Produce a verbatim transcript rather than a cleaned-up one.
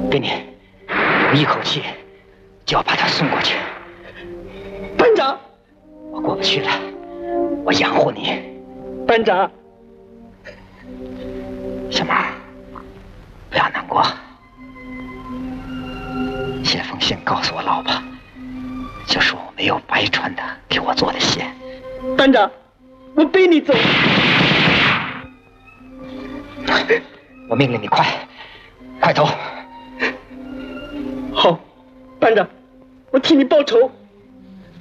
给你，我一口气就要把他送过去。 班长， 我过不去了，我养活你。 班长， 小毛，不要难过，写封信告诉我老婆，就说我没有白穿的给我做的鞋。 班长，我背你走。 我命令你快，快走。 好，班长，我替你报仇。